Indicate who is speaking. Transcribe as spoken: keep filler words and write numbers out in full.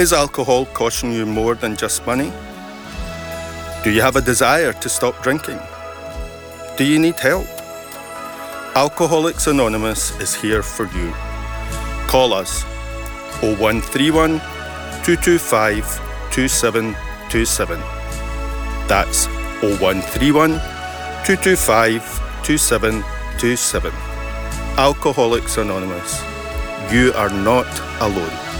Speaker 1: Is alcohol costing you more than just money? Do you have a desire to stop drinking? Do you need help? Alcoholics Anonymous is here for you. Call us oh one three one, two two five, two seven two seven. That's oh one three one, two two five, two seven two seven. Alcoholics Anonymous. You are not alone.